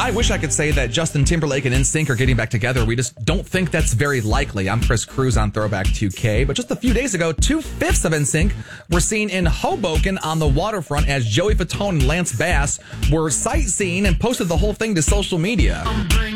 I wish I could say that Justin Timberlake and NSYNC are getting back together. We just don't think that's very likely. I'm Chris Cruz on Throwback 2K. But just a few days ago, 2/5 of NSYNC were seen in Hoboken on the waterfront as Joey Fatone and Lance Bass were sightseeing and posted the whole thing to social media.